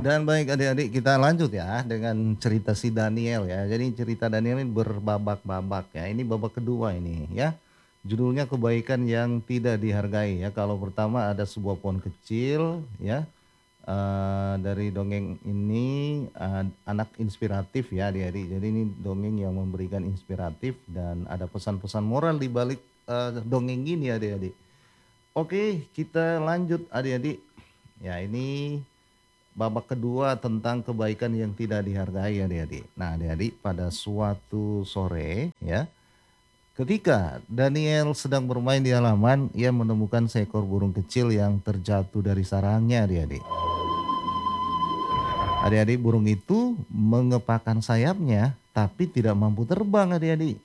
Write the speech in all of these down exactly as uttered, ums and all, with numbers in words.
Dan baik adik-adik kita lanjut ya dengan cerita si Daniel ya. Jadi cerita Daniel ini berbabak-babak ya. Ini babak kedua ini ya. Judulnya kebaikan yang tidak dihargai ya. Kalau pertama ada sebuah pohon kecil ya. Eh, dari dongeng ini eh, anak inspiratif ya adik-adik. Jadi ini dongeng yang memberikan inspiratif dan ada pesan-pesan moral di balik eh, dongeng ini adik-adik. Oke, kita lanjut adik-adik. Ya, ini babak kedua tentang kebaikan yang tidak dihargai adik-adik. Nah adik-adik pada suatu sore ya, ketika Daniel sedang bermain di halaman, ia menemukan seekor burung kecil yang terjatuh dari sarangnya adik-adik. Adik-adik burung itu mengepakkan sayapnya tapi tidak mampu terbang adik-adik.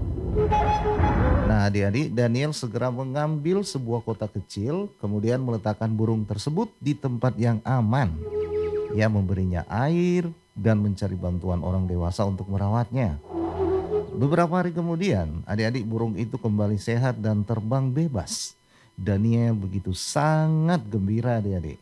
Nah adik-adik Daniel segera mengambil sebuah kotak kecil kemudian meletakkan burung tersebut di tempat yang aman. Ia memberinya air dan mencari bantuan orang dewasa untuk merawatnya. Beberapa hari kemudian, adik-adik burung itu kembali sehat dan terbang bebas. Daniel begitu sangat gembira adik-adik.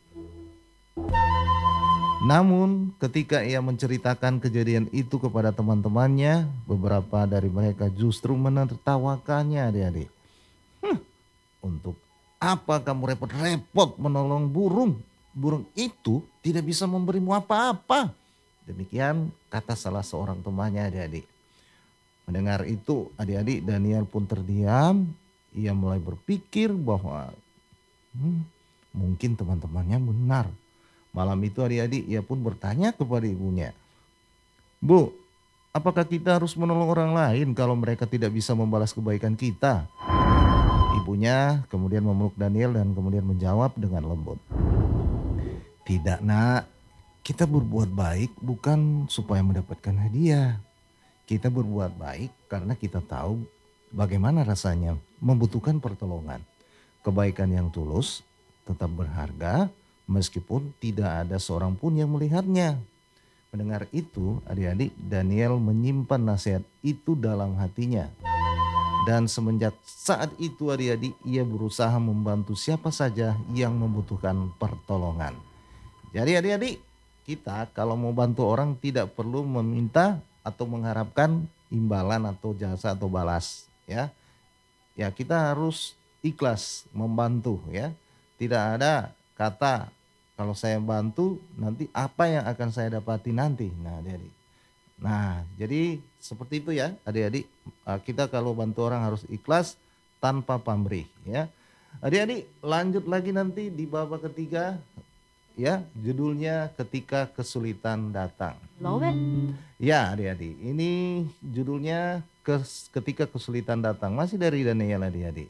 Namun ketika ia menceritakan kejadian itu kepada teman-temannya, beberapa dari mereka justru menertawakannya adik-adik. "Huh, untuk apa kamu repot-repot menolong burung? Burung itu tidak bisa memberimu apa-apa." Demikian kata salah seorang temannya adik-adik. Mendengar itu adik-adik Daniel pun terdiam. Ia mulai berpikir bahwa hmm, mungkin teman-temannya benar. Malam itu adik-adik ia pun bertanya kepada ibunya. "Bu, apakah kita harus menolong orang lain kalau mereka tidak bisa membalas kebaikan kita?" Ibunya kemudian memeluk Daniel dan kemudian menjawab dengan lembut. "Tidak nak, kita berbuat baik bukan supaya mendapatkan hadiah. Kita berbuat baik karena kita tahu bagaimana rasanya membutuhkan pertolongan. Kebaikan yang tulus tetap berharga meskipun tidak ada seorang pun yang melihatnya." Mendengar itu, adik-adik Daniel menyimpan nasihat itu dalam hatinya. Dan semenjak saat itu adik-adik ia berusaha membantu siapa saja yang membutuhkan pertolongan. Jadi adik-adik, kita kalau mau bantu orang tidak perlu meminta atau mengharapkan imbalan atau jasa atau balas ya. Ya kita harus ikhlas membantu ya. Tidak ada kata kalau saya bantu nanti apa yang akan saya dapati nanti. Nah adik-adik. Nah jadi seperti itu ya adik-adik. Eh, Kita kalau bantu orang harus ikhlas tanpa pamrih ya. Adik-adik lanjut lagi nanti di babak ketiga ya, judulnya ketika kesulitan datang. Love it. Ya adik-adik, ini judulnya kes- ketika kesulitan datang. Masih dari Daniel adik-adik.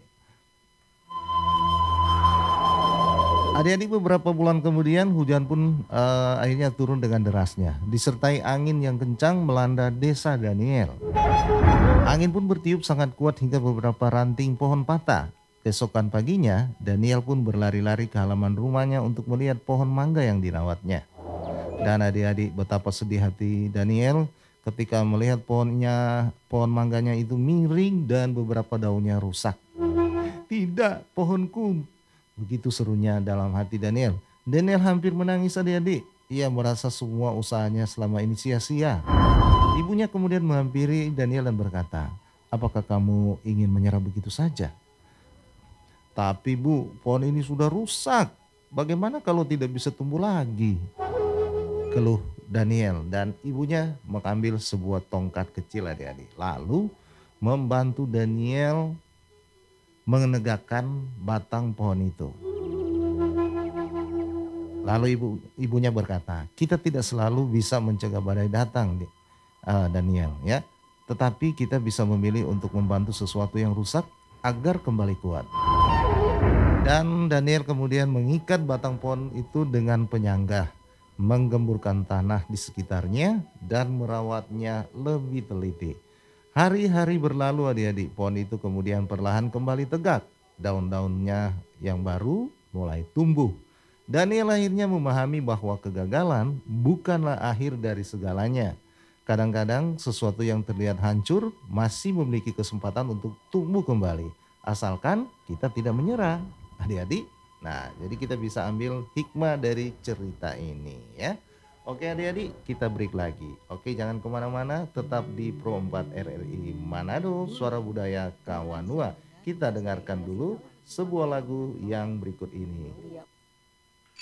Adik-adik beberapa bulan kemudian hujan pun eh, akhirnya turun dengan derasnya. Disertai angin yang kencang melanda desa Daniel. Angin pun bertiup sangat kuat hingga beberapa ranting pohon patah. Keesokan paginya, Daniel pun berlari-lari ke halaman rumahnya untuk melihat pohon mangga yang dirawatnya. Dan adik-adik betapa sedih hati Daniel ketika melihat pohonnya, pohon mangganya itu miring dan beberapa daunnya rusak. "Tidak, pohonku!" Begitu serunya dalam hati Daniel. Daniel hampir menangis adik-adik. Ia merasa semua usahanya selama ini sia-sia. Ibunya kemudian menghampiri Daniel dan berkata, "Apakah kamu ingin menyerah begitu saja?" "Tapi bu, pohon ini sudah rusak. Bagaimana kalau tidak bisa tumbuh lagi?" Keluh Daniel, dan ibunya mengambil sebuah tongkat kecil adik-adik. Lalu membantu Daniel menegakkan batang pohon itu. Lalu ibu ibunya berkata, "Kita tidak selalu bisa mencegah badai datang, Di- eh, Daniel ya. Tetapi kita bisa memilih untuk membantu sesuatu yang rusak agar kembali kuat." Dan Daniel kemudian mengikat batang pohon itu dengan penyangga, menggemburkan tanah di sekitarnya dan merawatnya lebih teliti. Hari-hari berlalu adik-adik, pohon itu kemudian perlahan kembali tegak. Daun-daunnya yang baru mulai tumbuh. Daniel akhirnya memahami bahwa kegagalan bukanlah akhir dari segalanya. Kadang-kadang sesuatu yang terlihat hancur masih memiliki kesempatan untuk tumbuh kembali. Asalkan kita tidak menyerah. Adik-adik, nah jadi kita bisa ambil hikmah dari cerita ini ya. Oke adik-adik, kita break lagi. Oke, jangan kemana-mana, tetap di Pro empat R R I Manado, Suara Budaya Kawanua. Kita dengarkan dulu sebuah lagu yang berikut ini.